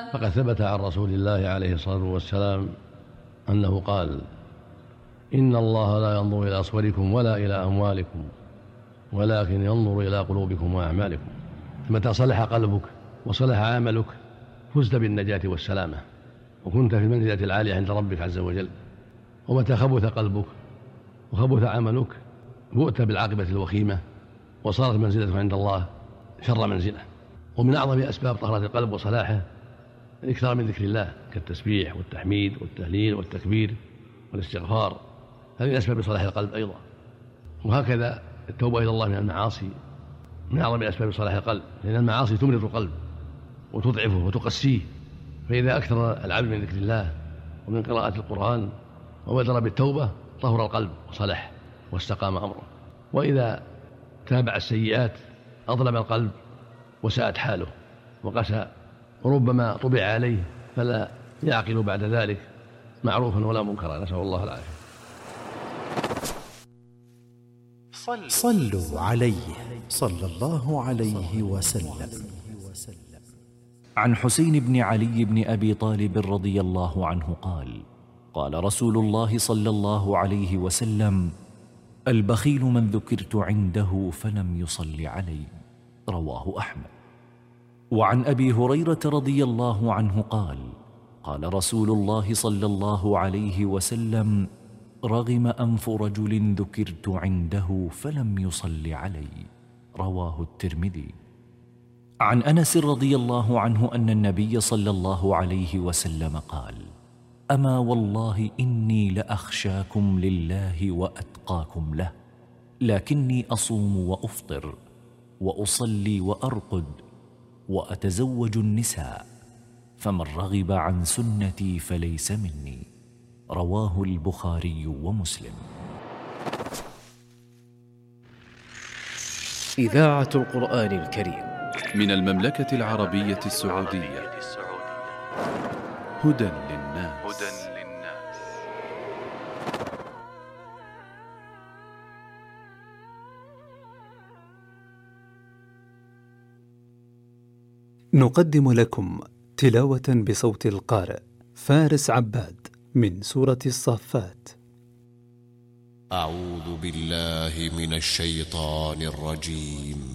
فقد ثبت عن رسول الله عليه الصلاة والسلام أنه قال: إن الله لا ينظر إلى صوركم ولا إلى أموالكم ولكن ينظر إلى قلوبكم وأعمالكم. متى صلح قلبك وصلح عملك فزت بالنجاة والسلامة وكنت في المنزلة العالية عند ربك عز وجل. ومتى خبث قلبك وخبث عملك بؤت بالعاقبة الوخيمة وصارت منزلته عند الله شر منزلة. ومن أعظم أسباب طهارة القلب وصلاحه الإكثار من ذكر الله كالتسبيح والتحميد والتهليل والتكبير والاستغفار، هذه من أسباب صلاح القلب أيضا. وهكذا التوبة إلى الله من المعاصي من أعظم أسباب صلاح القلب، لأن المعاصي تمرض القلب وتضعفه وتقسيه، فإذا أكثر العبد من ذكر الله ومن قراءة القرآن وبادر بالتوبة طهر القلب وصلح واستقام أمره. وإذا تابع السيئات أظلم القلب وساءت حاله وقسى، وربما طبع عليه فلا يعقل بعد ذلك معروفا ولا منكرا، نسأل الله العافية. صلوا عليه صلى الله عليه وسلم. عن حسين بن علي بن أبي طالب رضي الله عنه قال: قال رسول الله صلى الله عليه وسلم: البخيل من ذكرت عنده فلم يصل علي. رواه أحمد. وعن أبي هريرة رضي الله عنه قال: قال رسول الله صلى الله عليه وسلم: رغم أنف رجل ذكرت عنده فلم يصل علي. رواه الترمذي. عن أنس رضي الله عنه أن النبي صلى الله عليه وسلم قال: أما والله إني لأخشاكم لله وأتقاكم له، لكني أصوم وأفطر وأصلي وأرقد وأتزوج النساء، فمن رغب عن سنتي فليس مني. رواه البخاري ومسلم. إذاعة القرآن الكريم من المملكة العربية السعودية. هدى للناس. نقدم لكم تلاوة بصوت القارئ فارس عباد من سورة الصافات. أعوذ بالله من الشيطان الرجيم.